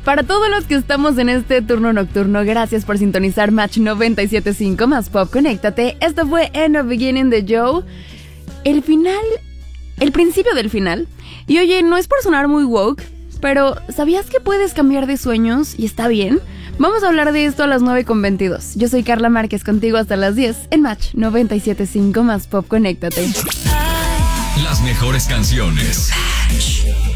Para todos los que estamos en este turno nocturno, gracias por sintonizar Match 97.5 más Pop, conéctate. Esto fue In the Beginning de Joe. El principio del final. Y oye, no es por sonar muy woke, pero ¿sabías que puedes cambiar de sueños y está bien? Vamos a hablar de esto a las 9:22. Yo soy Carla Márquez, contigo hasta las 10 en Match 97.5 más Pop, conéctate. Las mejores canciones. Match.